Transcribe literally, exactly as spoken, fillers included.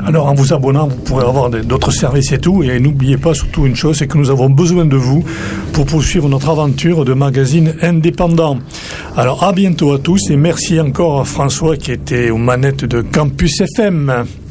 Alors en vous abonnant, vous pourrez avoir d'autres services et tout. Et n'oubliez pas surtout une chose, c'est que nous avons besoin de vous pour poursuivre notre aventure de magazine indépendant. Alors à bientôt à tous et merci encore à François qui était aux manettes de Campus F M.